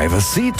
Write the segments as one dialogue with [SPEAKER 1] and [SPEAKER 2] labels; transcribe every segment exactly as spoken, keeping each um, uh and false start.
[SPEAKER 1] Driver's Seat.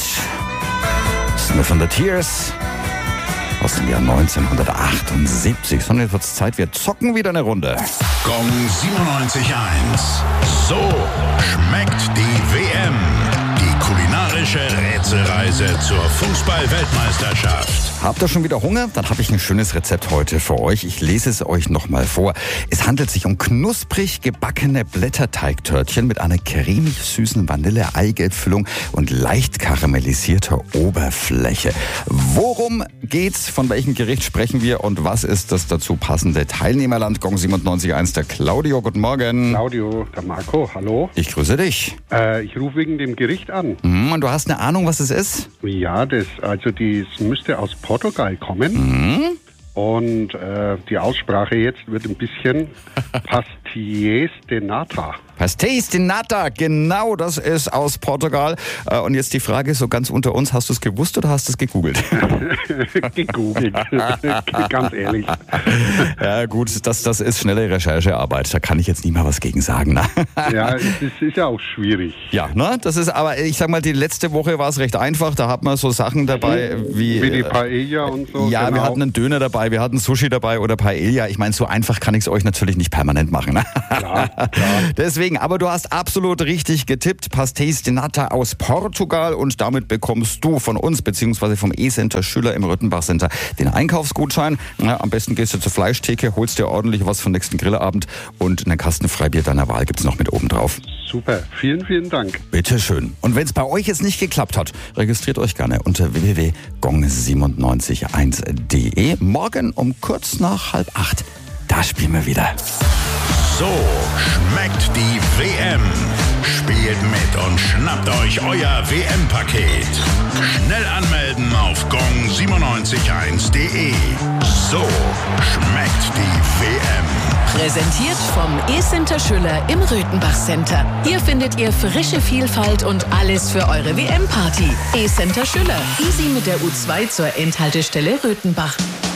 [SPEAKER 1] Smith and the Tears aus dem Jahr neunzehnhundertachtundsiebzig. So, jetzt wird's Zeit, wir zocken wieder eine Runde.
[SPEAKER 2] Gong siebenundneunzig Komma eins. So schmeckt die W M. Die kulinarische Rätselreise zur Fußball-Weltmeisterschaft.
[SPEAKER 1] Habt ihr schon wieder Hunger? Dann habe ich ein schönes Rezept heute für euch. Ich lese es euch nochmal vor. Es handelt sich um knusprig gebackene Blätterteigtörtchen mit einer cremig süßen Vanille-Eigelb-Füllung und leicht karamellisierter Oberfläche. Worum geht's? Von welchem Gericht sprechen wir? Und was ist das dazu passende Teilnehmerland? Gong siebenundneunzig Komma eins, der Claudio. Guten Morgen.
[SPEAKER 3] Claudio, der Marco, hallo.
[SPEAKER 1] Ich grüße dich.
[SPEAKER 3] Äh, ich rufe wegen dem Gericht an.
[SPEAKER 1] Mhm, und du hast eine Ahnung, was es ist?
[SPEAKER 3] Ja, das, also das müsste aus Portugal kommen.
[SPEAKER 1] Mhm.
[SPEAKER 3] Und äh, die Aussprache jetzt wird ein bisschen Pastéis de Nata.
[SPEAKER 1] Pastéis de Nata, genau, das ist aus Portugal. Und jetzt die Frage so ganz unter uns, hast du es gewusst oder hast du es gegoogelt?
[SPEAKER 3] Gegoogelt, ganz ehrlich.
[SPEAKER 1] Ja gut, das, das ist schnelle Recherchearbeit, da kann ich jetzt nicht mal was gegen sagen. Ne?
[SPEAKER 3] Ja, das ist ja auch schwierig.
[SPEAKER 1] Ja, ne, das ist, aber ich sag mal, die letzte Woche war es recht einfach, da hat man so Sachen dabei wie...
[SPEAKER 3] Wie die Paella und so.
[SPEAKER 1] Ja,
[SPEAKER 3] genau.
[SPEAKER 1] Wir hatten einen Döner dabei, wir hatten Sushi dabei oder Paella. Ich meine, so einfach kann ich es euch natürlich nicht permanent machen. Ne?
[SPEAKER 3] Klar, klar.
[SPEAKER 1] Deswegen, aber du hast absolut richtig getippt. Pastéis de Nata aus Portugal und damit bekommst du von uns, beziehungsweise vom E-Center Schüller im Röthenbach Center, den Einkaufsgutschein. Na, am besten gehst du zur Fleischtheke, holst dir ordentlich was vom nächsten Grillabend und einen Kasten Freibier deiner Wahl gibt's noch mit oben drauf.
[SPEAKER 3] Super, vielen, vielen Dank.
[SPEAKER 1] Bitteschön. Und wenn es bei euch jetzt nicht geklappt hat, registriert euch gerne unter w w w punkt gong siebenundneunzig Komma eins punkt de. Morgen um kurz nach halb acht. Da spielen wir wieder.
[SPEAKER 2] So schmeckt die W M. Spielt mit und schnappt euch euer W M-Paket. Schnell anmelden auf gong siebenundneunzig Komma eins punkt de. So schmeckt die W M.
[SPEAKER 4] Präsentiert vom E-Center Schüller im Röthenbach Center. Hier findet ihr frische Vielfalt und alles für eure W M-Party. E-Center Schüller. Easy mit der U zwei zur Endhaltestelle Röthenbach.